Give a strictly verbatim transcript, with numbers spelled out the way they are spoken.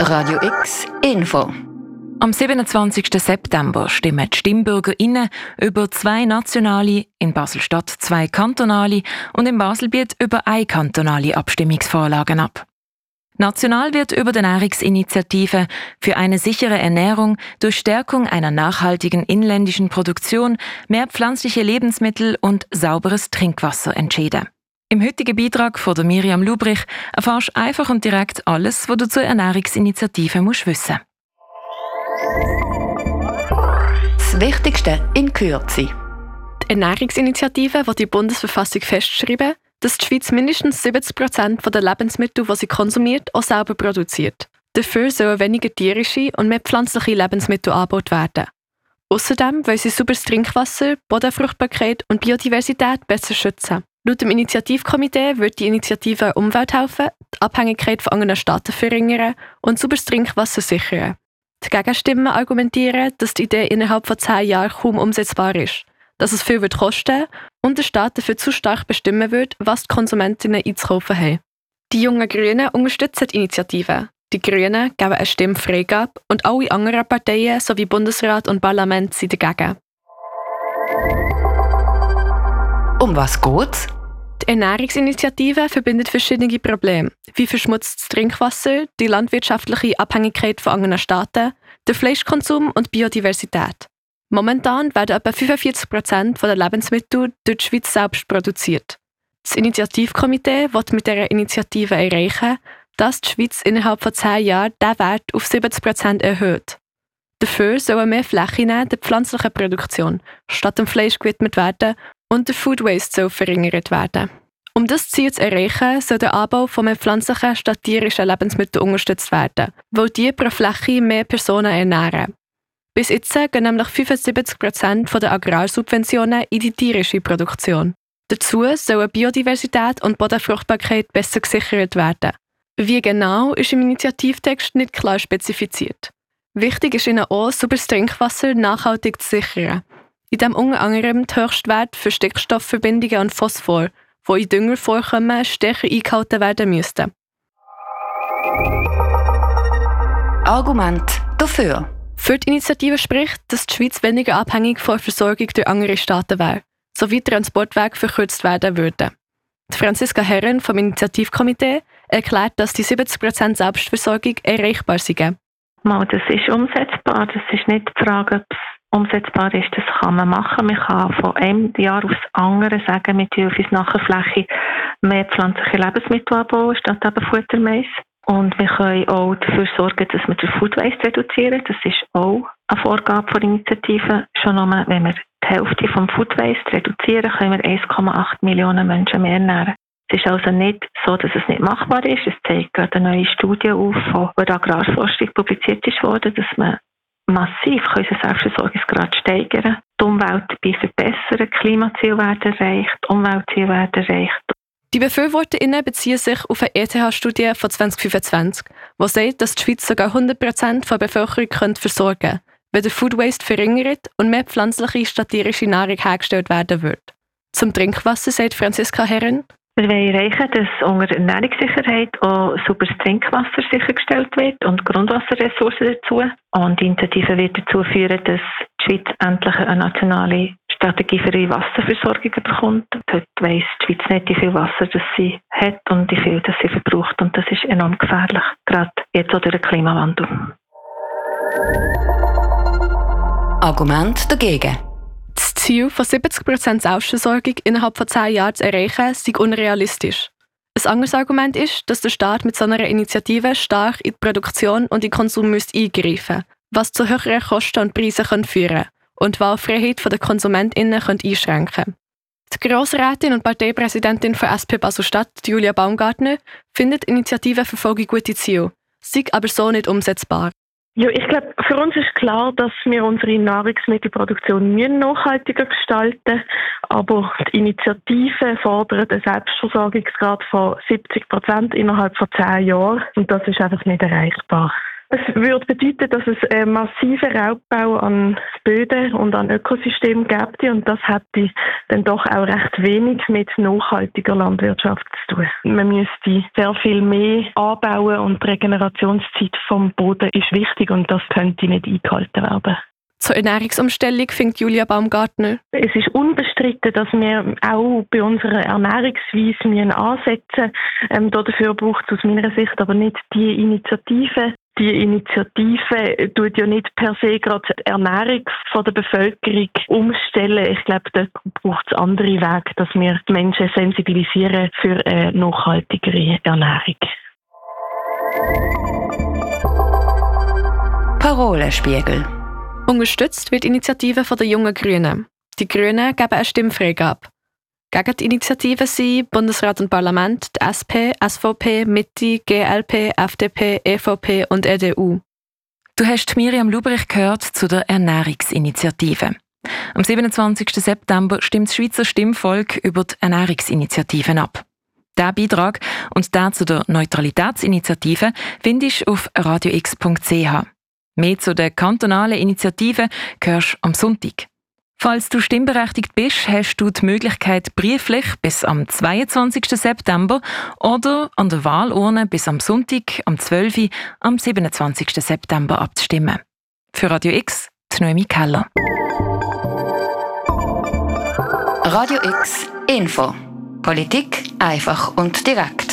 Radio X Info. Am siebenundzwanzigsten September stimmen die StimmbürgerInnen über zwei nationale, in Basel-Stadt zwei kantonale und in Baselbiet über eine kantonale Abstimmungsvorlagen ab. National wird über die Ernährungsinitiative für eine sichere Ernährung durch Stärkung einer nachhaltigen inländischen Produktion, mehr pflanzliche Lebensmittel und sauberes Trinkwasser entschieden. Im heutigen Beitrag von der Miriam Lubrich erfährst du einfach und direkt alles, was du zur Ernährungsinitiative musst wissen. Das Wichtigste in Kürze. Die Ernährungsinitiative will die Bundesverfassung festschreiben, dass die Schweiz mindestens siebzig Prozent der Lebensmittel, die sie konsumiert, auch selber produziert. Dafür sollen weniger tierische und mehr pflanzliche Lebensmittel angeboten werden. Außerdem wollen sie sauberes Trinkwasser, Bodenfruchtbarkeit und Biodiversität besser schützen. Laut dem Initiativkomitee wird die Initiative der Umwelt helfen, die Abhängigkeit von anderen Staaten verringern und sauberes Trinkwasser sichern. Die Gegenstimmen argumentieren, dass die Idee innerhalb von zehn Jahren kaum umsetzbar ist, dass es viel wird kosten und der Staat dafür zu stark bestimmen wird, was die Konsumentinnen einzukaufen haben. Die jungen Grünen unterstützen die Initiative. Die Grünen geben eine Stimmfreigabe und alle anderen Parteien sowie Bundesrat und Parlament sind dagegen. Um was geht's? Die Ernährungsinitiative verbindet verschiedene Probleme, wie verschmutztes Trinkwasser, die landwirtschaftliche Abhängigkeit von anderen Staaten, der Fleischkonsum und Biodiversität. Momentan werden etwa fünfundvierzig Prozent der Lebensmittel durch die Schweiz selbst produziert. Das Initiativkomitee will mit dieser Initiative erreichen, dass die Schweiz innerhalb von zehn Jahren diesen Wert auf siebzig Prozent erhöht. Dafür sollen mehr Flächen der pflanzlichen Produktion statt dem Fleisch gewidmet werden und der Food Waste soll verringert werden. Um das Ziel zu erreichen, soll der Anbau von mehr pflanzlichen statt tierischen Lebensmitteln unterstützt werden, weil die pro Fläche mehr Personen ernähren. Bis jetzt gehen nämlich fünfundsiebzig Prozent der Agrarsubventionen in die tierische Produktion. Dazu sollen Biodiversität und Bodenfruchtbarkeit besser gesichert werden. Wie genau, ist im Initiativtext nicht klar spezifiziert. Wichtig ist ihnen auch, sauberes Trinkwasser nachhaltig zu sichern, indem unter anderem die Höchstwerte für Stickstoffverbindungen und Phosphor, die in Dünger vorkommen, stärker eingehalten werden müssten. Argument dafür. Für die Initiative spricht, dass die Schweiz weniger abhängig von der Versorgung durch andere Staaten wäre, sowie Transportwege verkürzt werden würden. Die Franziska Herren vom Initiativkomitee erklärt, dass die siebzig Prozent Selbstversorgung erreichbar seien. Mal, das ist umsetzbar. Das ist nicht die Frage, ob es umsetzbar ist. Das kann man machen. Man kann von einem Jahr aufs andere sagen, mit Hilfe von Nachfläche mehr pflanzliche Lebensmittel anbauen, statt eben Futtermais. Und wir können auch dafür sorgen, dass wir den Food Waste reduzieren. Das ist auch eine Vorgabe der Initiative. Schon nur, wenn wir die Hälfte vom Food Waste reduzieren, können wir eins Komma acht Millionen Menschen mehr ernähren. Es ist also nicht so, dass es nicht machbar ist. Es zeigt gerade eine neue Studie auf, die bei der Agrarforschung publiziert ist worden, dass man massiv unseren Selbstversorgungsgrad steigern kann, die Umwelt dabei verbessern, Klimaziele werden erreicht, Umweltziele werden erreicht. Die BefürworterInnen beziehen sich auf eine E T H-Studie von zwanzig fünfundzwanzig, die sagt, dass die Schweiz sogar hundert Prozent der Bevölkerung könnte versorgen könnte, wenn der Food Waste verringert und mehr pflanzliche statt tierische Nahrung hergestellt werden würde. Zum Trinkwasser sagt Franziska Herren: Wir wollen erreichen, dass unter Ernährungssicherheit auch sauberes Trinkwasser sichergestellt wird und Grundwasserressourcen dazu. Und die Initiative wird dazu führen, dass die Schweiz endlich eine nationale Strategie für ihre Wasserversorgung bekommt. Heute weiss die Schweiz nicht, wie viel Wasser das sie hat und wie viel das sie verbraucht. Und das ist enorm gefährlich, gerade jetzt auch durch den Klimawandel. Argument dagegen. Das Ziel von siebzig Prozent Selbstversorgung innerhalb von zehn Jahren zu erreichen, sei unrealistisch. Ein anderes Argument ist, dass der Staat mit so einer Initiative stark in die Produktion und in den Konsum müsste eingreifen müsste, was zu höheren Kosten und Preisen führen könnte und die Wahlfreiheit der KonsumentInnen einschränken könnte. Die Grossrätin und Parteipräsidentin von S P Basel-Stadt, Julia Baumgartner, findet die Initiative verfolge gute Ziele, sei aber so nicht umsetzbar. Ja, ich glaube, für uns ist klar, dass wir unsere Nahrungsmittelproduktion müssen nachhaltiger gestalten, aber die Initiative fordert einen Selbstversorgungsgrad von siebzig Prozent innerhalb von zehn Jahren und das ist einfach nicht erreichbar. Es würde bedeuten, dass es einen massiven Raubbau an Böden und an Ökosystemen gäbe und das hätte dann doch auch recht wenig mit nachhaltiger Landwirtschaft zu tun. Man müsste sehr viel mehr anbauen und die Regenerationszeit vom Boden ist wichtig und das könnte nicht eingehalten werden. Zur Ernährungsumstellung findet Julia Baumgartner. Es ist unbestritten, dass wir auch bei unserer Ernährungsweise ansetzen müssen. Ähm, dafür braucht es aus meiner Sicht aber nicht die Initiative. Die Initiative tut ja nicht per se gerade die Ernährung von der Bevölkerung umstellen. Ich glaube, da braucht es andere Wege, dass wir die Menschen sensibilisieren für eine nachhaltigere Ernährung. Parolenspiegel. Unterstützt wird die Initiative von den jungen Grünen. Die Grünen geben eine Stimmfreigabe. Gegen die Initiative sind Bundesrat und Parlament, die S P, S V P, Mitte, G L P, F D P, E V P und E D U. Du hast Miriam Lubrich gehört zu der Ernährungsinitiative. Am siebenundzwanzigsten September stimmt das Schweizer Stimmvolk über die Ernährungsinitiativen ab. Diesen Beitrag und den zu der Neutralitätsinitiative findest du auf radio x punkt c h. Mehr zu den kantonalen Initiativen hörst du am Sonntag. Falls du stimmberechtigt bist, hast du die Möglichkeit, brieflich bis am zweiundzwanzigsten September oder an der Wahlurne bis am Sonntag am zwölften Uhr am siebenundzwanzigsten September abzustimmen. Für Radio X, die Noemi Keller. Radio X Info. Politik einfach und direkt.